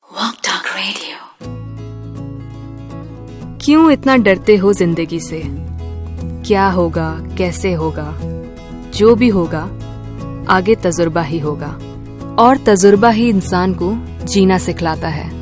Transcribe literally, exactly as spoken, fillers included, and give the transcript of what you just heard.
Walk Talk Radio। क्यों इतना डरते हो जिंदगी से? क्या होगा, कैसे होगा? जो भी होगा आगे तजुर्बा ही होगा, और तजुर्बा ही इंसान को जीना सिखलाता है।